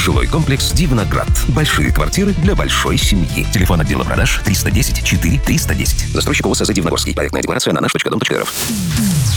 Жилой комплекс «Дивноград». Большие квартиры для большой семьи. Телефон отдела продаж 310 4 310. Застройщик ОСЗ «Дивногорский». Проектная декларация на наш.дом.рф.